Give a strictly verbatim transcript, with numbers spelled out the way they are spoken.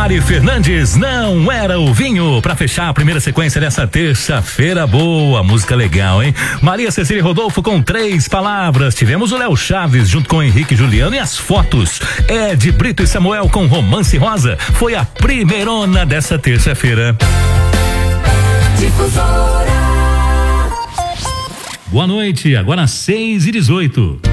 Mari Fernandes, não era o vinho, pra fechar a primeira sequência dessa terça-feira boa, música legal, hein? Maria Cecília Rodolfo com Três Palavras, tivemos o Léo Chaves junto com o Henrique Juliano e as fotos, Ed Brito e Samuel com Romance Rosa, foi a primeirona dessa terça-feira. Difusora. Boa noite, agora seis e dezoito.